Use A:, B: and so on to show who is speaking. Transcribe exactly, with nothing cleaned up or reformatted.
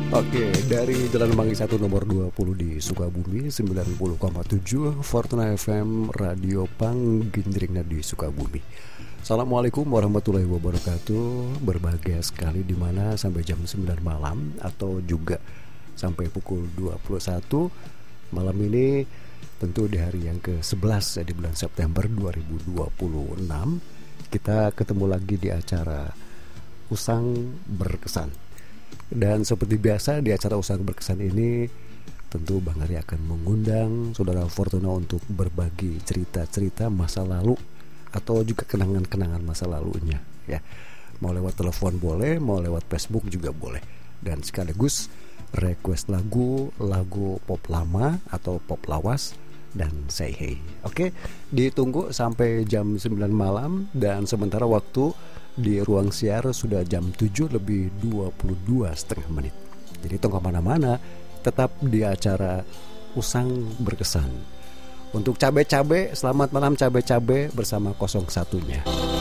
A: Oke, dari Jalan Manggi satu nomor dua puluh di Sukabumi, sembilan puluh koma tujuh Fortuna F M Radio Pangginjringna di Sukabumi. Assalamualaikum warahmatullahi wabarakatuh. Berbahagia sekali di mana sampai jam sembilan malam atau juga sampai pukul dua puluh satu malam ini, tentu di hari yang ke sebelas di bulan September dua ribu dua puluh enam, kita ketemu lagi di acara Usang Berkesan. Dan seperti biasa di acara Usang Berkesan ini, tentu Bang Ari akan mengundang Saudara Fortuna untuk berbagi cerita-cerita masa lalu atau juga kenangan-kenangan masa lalunya ya. Mau lewat telepon boleh, mau lewat Facebook juga boleh. Dan sekaligus request lagu, lagu pop lama atau pop lawas dan say hey. Oke, ditunggu sampai jam sembilan malam. Dan sementara waktu di ruang siar sudah jam tujuh lebih dua puluh dua setengah menit. Jadi tunggu kemana-mana, tetap di acara Usang Berkesan. Untuk cabe-cabe, selamat malam cabe-cabe bersama kosong satunya.